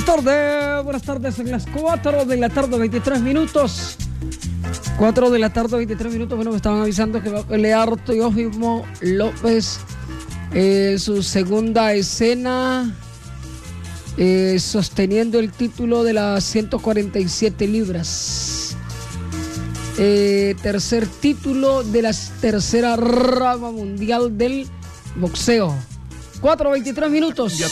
Buenas tardes en las 4 de la tarde, 23 minutos. 4 de la tarde, 23 minutos. Bueno, me estaban avisando que va a pelear Teófimo López su segunda escena, sosteniendo el título de las 147 libras. Tercer título de la tercera rama mundial del boxeo. 4:23 minutos.